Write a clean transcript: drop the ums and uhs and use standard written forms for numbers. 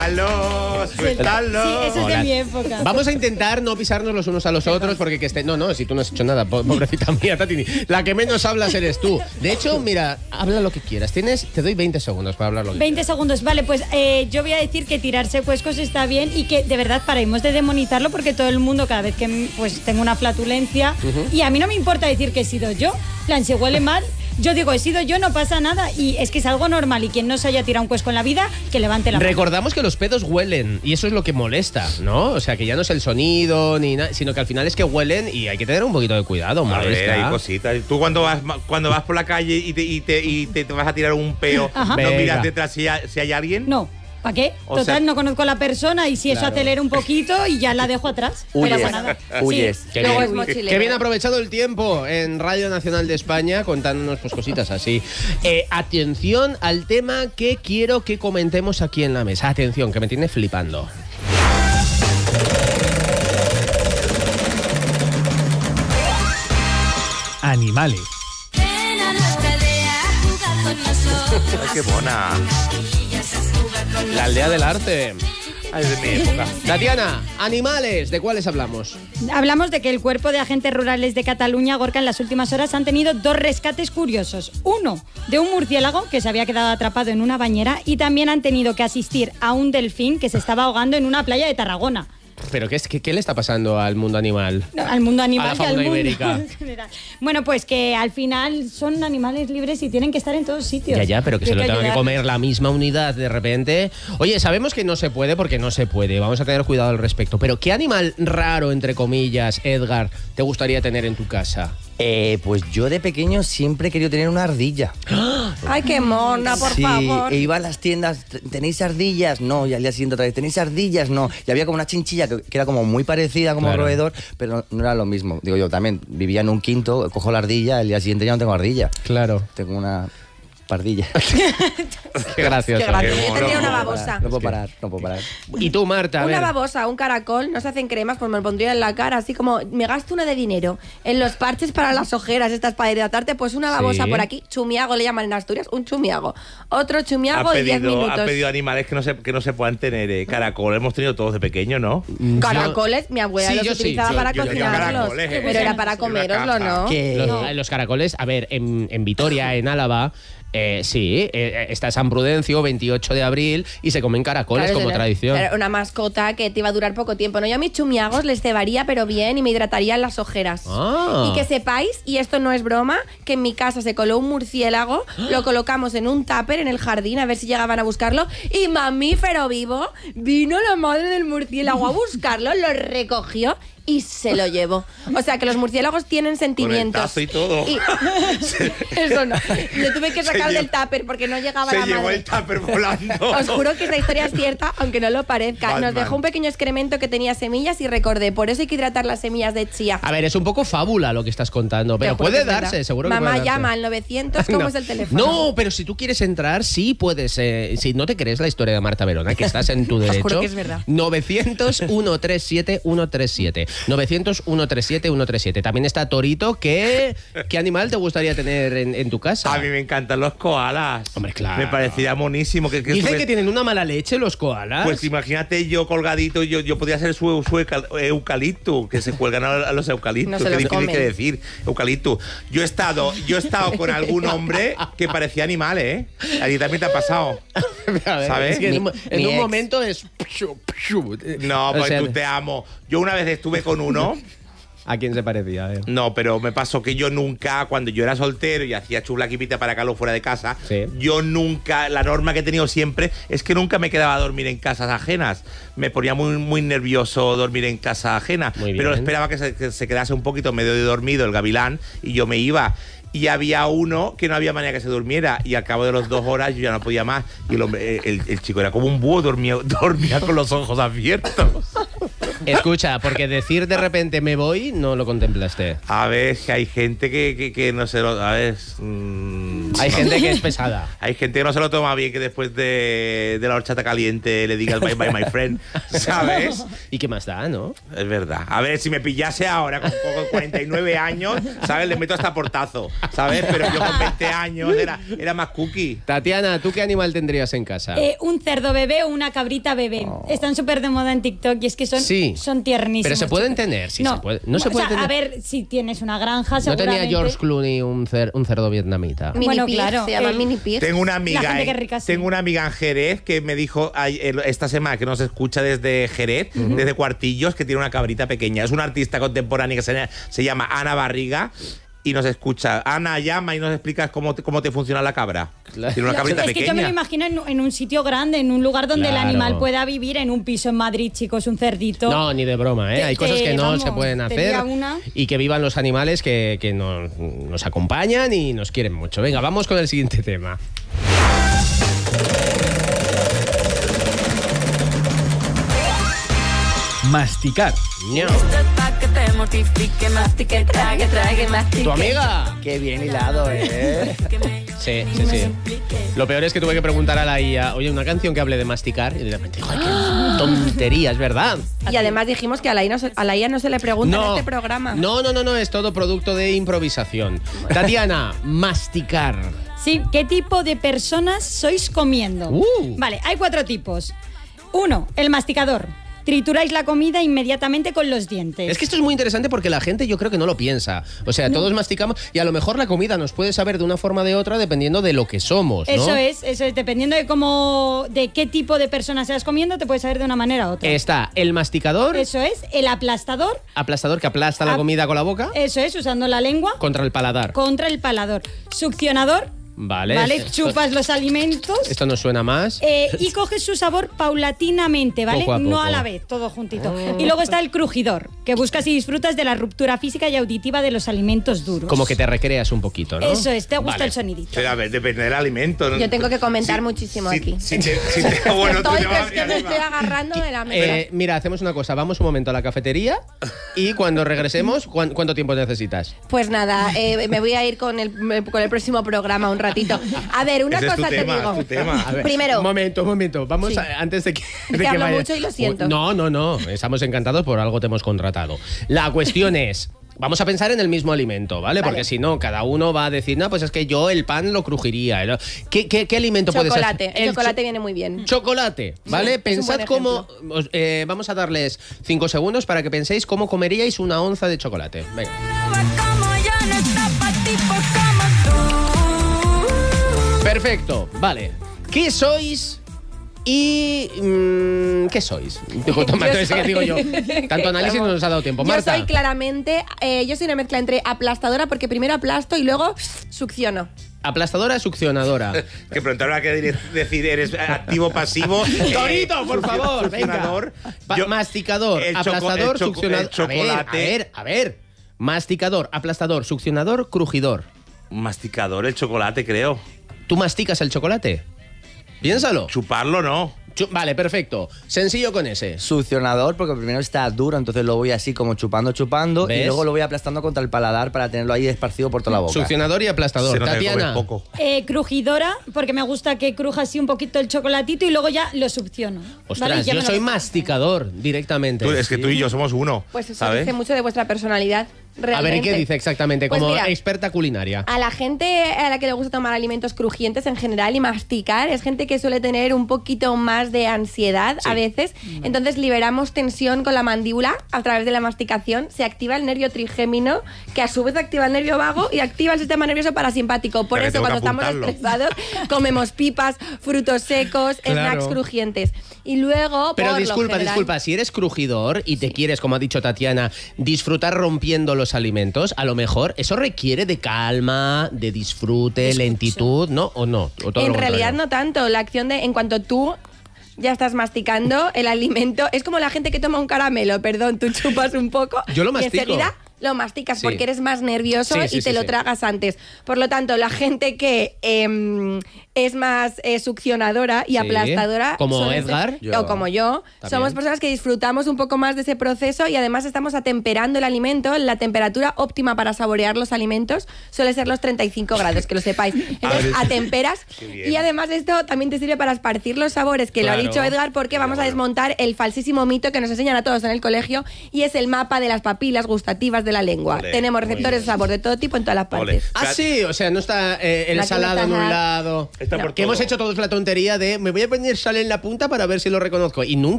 Suéltalo. Sí, eso es de mi época. Vamos a intentar no pisarnos los unos a los otros porque que esté... No, si tú no has hecho nada, pobrecita mía, Tati. La que menos hablas eres tú. De hecho, mira, habla lo que quieras. Te doy 20 segundos para hablar lo que 20 quieras. segundos, vale, pues yo voy a decir que tirarse cuescos está bien y que de verdad paremos de demonizarlo porque todo el mundo cada vez que pues tengo una flatulencia y a mí no me importa decir que he sido yo, plan, si huele mal, yo digo, he sido yo, no pasa nada y es que es algo normal y quien no se haya tirado un cuesco en la vida, que levante la mano. Recordamos que los pedos huelen y eso es lo que molesta, ¿no? O sea, que ya no es el sonido ni nada, sino que al final es que huelen y hay que tener un poquito de cuidado, molesta. A ver, hay cositas. Tú cuando vas por la calle y te vas a tirar un peo, Ajá. ¿no miras detrás si hay alguien? No. ¿Para qué? O Total, sea, no conozco a la persona y si eso claro. acelera un poquito y ya la dejo atrás. Huyes, Pero para nada. huyes. Sí. Qué Luego bien. es mochilero. Qué bien aprovechado el tiempo en Radio Nacional de España contándonos pues cositas así. Atención al tema que quiero que comentemos aquí en la mesa. Atención, que me tiene flipando. Animales. Ay, qué mona. La aldea del arte. Ay, de mi época. Tatiana, animales, ¿de cuáles hablamos? Hablamos de que el Cuerpo de Agentes Rurales de Cataluña, Gorka, en las últimas horas han tenido 2 rescates curiosos. Uno, de un murciélago que se había quedado atrapado en una bañera y también han tenido que asistir a un delfín que se estaba ahogando en una playa de Tarragona. ¿Pero qué le está pasando al mundo animal? No, al mundo animal A la y al fauna mundo ibérica. en general. Bueno, pues que al final son animales libres y tienen que estar en todos sitios. Ya, pero que Y se hay lo tenga que ayudarles. comer la misma unidad de repente. Oye, sabemos que no se puede porque no se puede. Vamos a tener cuidado al respecto. Pero ¿qué animal raro, entre comillas, Edgar, te gustaría tener en tu casa? Pues yo de pequeño siempre he querido tener una ardilla. Ay, qué mona, por Sí, favor. e iba a las tiendas, ¿tenéis ardillas? No, y al día siguiente otra vez, ¿tenéis ardillas? No. Y había como una chinchilla que era como muy parecida como Claro. roedor, pero no era lo mismo. Digo, yo también vivía en un quinto, cojo la ardilla, el día siguiente ya no tengo ardilla. Claro. Tengo una pardilla. Qué gracioso. Qué gracioso. Qué Yo tendría mono. una babosa. No puedo parar, no puedo parar. Y tú, Marta, a Una ver. babosa, un caracol, no se hacen cremas, pues me lo pondría en la cara, así como me gasto una de dinero en los parches para las ojeras, estas para hidratarte, pues una babosa Sí. por aquí, chumiago le llaman en Asturias, un chumiago. Otro chumiago Ha y 10 pedido minutos. animales que no se puedan tener. Caracol, hemos tenido todos de pequeño, ¿no? Caracoles, mi abuela Sí, los yo sí. utilizaba Yo- para yo tenía cocinarlos. caracoles, Pero era para en la coméroslo, casa. ¿no? Que Los caracoles, a ver, en Vitoria, en Álava, sí, está San Prudencio, 28 de abril, y se comen caracoles Claro, como era- tradición. Era una mascota que te iba a durar poco tiempo. No, yo a mis chumiagos les cebaría, pero bien, y me hidratarían las ojeras. Ah. Y que sepáis, y esto no es broma, que en mi casa se coló un murciélago, lo colocamos en un tupper en el jardín a ver si llegaban a buscarlo, y mamífero vivo, vino la madre del murciélago a buscarlo, lo recogió y se lo llevó. O sea que los murciélagos tienen sentimientos. tazo y todo. Eso no. Le tuve que sacar Se del tupper porque no llegaba Se la llevó madre. el tupper volando. Os juro que esta historia es cierta, aunque no lo parezca. Nos Batman. dejó un pequeño excremento que tenía semillas y recordé. Por eso hay que hidratar las semillas de chía. A ver, es un poco fábula lo que estás contando, pero Te juro que puede es verdad. darse, seguro que Mamá, puede darse. llama al 900, ¿cómo No. es el teléfono? No, pero si tú quieres entrar, sí puedes. Si no te crees la historia de Marta Verona, que estás en tu derecho. juro que es verdad. 900-137-137. 900-137-137. También está Torito. ¿Qué animal te gustaría tener en tu casa? A mí me encantan los koalas. Hombre, claro. Me parecía monísimo. Que Dicen estuve- que tienen una mala leche los koalas. Pues imagínate yo colgadito, yo podría ser su eucalipto, que se cuelgan a los eucaliptos. No se ¿Qué los tiene comen. que decir? Eucalipto. Yo he estado con algún hombre que parecía animal, ¿eh? A ti también te ha pasado. A ver, ¿sabes? es que en Mi un ex. momento es... No, O pues sea, tú te amo. Yo una vez estuve con uno. ¿A quién se parecía? A ver. No, pero me pasó que yo nunca, cuando yo era soltero y hacía chulaquipita para Carlos fuera de casa, Sí. yo nunca, la norma que he tenido siempre es que nunca me quedaba a dormir en casas ajenas. Me ponía muy, muy nervioso dormir en casa ajena, Muy pero bien. esperaba que se quedase un poquito medio de dormido el gavilán y yo me iba. Y había uno que no había manera que se durmiera y al cabo de las 2 horas yo ya no podía más. Y el chico era como un búho, dormía con los ojos abiertos. Escucha, porque decir de repente me voy no lo contemplaste. A ver, que hay gente que no se lo... A ver... Hay gente que es pesada. Hay gente que no se lo toma bien, que después de la horchata caliente le digas bye bye my friend, ¿sabes? ¿Y qué más da, no? Es verdad. A ver, si me pillase ahora con 49 años, ¿sabes? Le meto hasta portazo, ¿sabes? Pero yo con 20 años era más cookie. Tatiana, ¿tú qué animal tendrías en casa? Un cerdo bebé o una cabrita bebé. Están súper de moda en TikTok y es que son tiernísimos. Pero se pueden tener, sí, no, se puede. No se puede tener. A ver, si tienes una granja, ¿No seguramente. tenía George Clooney un cerdo vietnamita? Mini Bueno, pig, claro, se llama el- mini pig. Tengo una La amiga, gente que es rica, sí. tengo una amiga en Jerez que me dijo esta semana que nos escucha desde Jerez, desde Cuartillos, que tiene una cabrita pequeña. Es una artista contemporánea que se llama Ana Barriga y nos escucha. Ana, llama y nos explicas cómo te funciona la cabra. Claro. Tiene una cabrita Es que yo me lo pequeña. imagino en un sitio grande, en un lugar donde Claro. el animal pueda vivir, en un piso en Madrid, chicos, un cerdito. No, ni de broma, ¿eh? Hay cosas que no vamos, se pueden hacer. tenía una. Y que vivan los animales que nos acompañan y nos quieren mucho. Venga, vamos con el siguiente tema. Masticar. Ño. ¿Tu amiga? Qué bien hilado, ¿eh? Sí. Lo peor es que tuve que preguntar a la IA, oye, una canción que hable de masticar, y de repente, ¡ay, qué tontería, es verdad! Y además dijimos que a la IA no se le pregunta en este programa. No, es todo producto de improvisación. Tatiana, masticar. Sí, ¿qué tipo de personas sois comiendo? Vale, hay 4 tipos. 1, el masticador. Trituráis la comida inmediatamente con los dientes. Es que esto es muy interesante porque la gente yo creo que no lo piensa. O sea, todos masticamos y a lo mejor la comida nos puede saber de una forma o de otra dependiendo de lo que somos, ¿no? Eso es. Dependiendo de qué tipo de persona seas comiendo, te puede saber de una manera u otra. Está el masticador, Eso es, el aplastador. aplastador que aplasta la comida con la boca, Eso es, usando la lengua contra el paladar. contra el palador. Succionador. Vale. ¿Vale? Chupas los alimentos. Esto nos suena más. Y coges su sabor paulatinamente, ¿vale? Poco a No poco. a la vez, todo juntito. Y luego está el crujidor, que buscas y disfrutas de la ruptura física y auditiva de los alimentos duros. Como que te recreas un poquito, ¿no? Eso es, te gusta Vale. el sonidito. Pero a ver, depende del alimento. ¿no? Yo tengo que comentar muchísimo aquí. Bueno, tú Estoy, te que vas es que me arriba. estoy agarrando de la mesa. Mira, hacemos una cosa. Vamos un momento a la cafetería y cuando regresemos, ¿cuánto tiempo necesitas? Pues nada, me voy a ir con el próximo programa un ratito. A ver, una Ese es cosa tu te tema, digo. tu tema. A ver, Primero. Un momento. Vamos Sí. antes de que. Que hablo mucho y lo siento. No. Estamos encantados, por algo te hemos contratado. La cuestión es. Vamos a pensar en el mismo alimento, ¿vale? Porque si no, cada uno va a decir, no, pues es que yo el pan lo crujiría. ¿No? ¿Qué alimento puede ser? Chocolate. El chocolate viene muy bien. Chocolate, ¿vale? es un Pensad buen cómo. Vamos a darles 5 segundos para que penséis cómo comeríais una onza de chocolate. Venga. Perfecto, vale. ¿Qué sois? ¿Y qué sois? Ese que digo yo. Tanto análisis no nos ha dado tiempo. Yo Marta. soy claramente, yo soy una mezcla entre aplastadora, porque primero aplasto y luego succiono. Aplastadora, succionadora. Que pronto habrá que decir, ¿eres activo o pasivo? Torito, por favor, venga. Succionador. Masticador, el aplastador, succionador. el chocolate. A ver. Masticador, aplastador, succionador, crujidor. Masticador, el chocolate, creo. ¿Tú masticas el chocolate? Piénsalo. Chuparlo, no. Vale, perfecto. Sencillo con ese. Succionador, porque primero está duro, entonces lo voy así como chupando, ¿Ves? y luego lo voy aplastando contra el paladar para tenerlo ahí esparcido por toda la boca. Succionador y aplastador. Se nota que Tatiana. comes poco. Crujidora, porque me gusta que cruja así un poquito el chocolatito y luego ya lo succiono. Ostras, ¿vale? Ya yo me lo soy como. masticador directamente. Es que tú y yo somos uno. Pues eso ¿sabes? dice mucho de vuestra personalidad. A ver, ¿y Realmente. qué dice exactamente? Pues Como mira, experta culinaria. A la gente a la que le gusta tomar alimentos crujientes en general y masticar, es gente que suele tener un poquito más de ansiedad a veces. Entonces liberamos tensión con la mandíbula a través de la masticación. Se activa el nervio trigémino, que a su vez activa el nervio vago y activa el sistema nervioso parasimpático. Por Pero eso tengo que cuando estamos apuntarlo. estresados comemos pipas, frutos secos, Claro. snacks crujientes. Y luego, Pero por lo disculpa, general- si eres crujidor y te quieres, como ha dicho Tatiana, disfrutar rompiendo los alimentos, a lo mejor eso requiere de calma, de disfrute, lentitud, ¿no? ¿O no? ¿O todo En lo realidad contrario? no tanto. La acción de en cuanto tú ya estás masticando el alimento, es como la gente que toma un caramelo, perdón, tú chupas un poco Yo lo y mastico. enseguida lo masticas Sí. porque eres más nervioso Sí, sí, y te sí, lo sí. tragas antes. Por lo tanto, la gente que es más succionadora y Sí. aplastadora... Como suelen Edgar. ser- o como yo. Está Somos bien. personas que disfrutamos un poco más de ese proceso y además estamos atemperando el alimento. La temperatura óptima para saborear los alimentos suele ser los 35 grados, que lo sepáis. Entonces, atemperas Qué bien. y además esto también te sirve para esparcir los sabores, que lo Claro. ha dicho Edgar, porque vamos a desmontar el falsísimo mito que nos enseñan a todos en el colegio y es el mapa de las papilas gustativas de la lengua. Ole, Tenemos muy receptores de bien. sabor de todo tipo en todas las Ole. partes. Ah, sí, o sea, no está el Aquí no salado está en un nada. lado. Está por que hemos todo. hecho todos la tontería de me voy a poner sal en la punta para ver si lo reconozco. Y nunca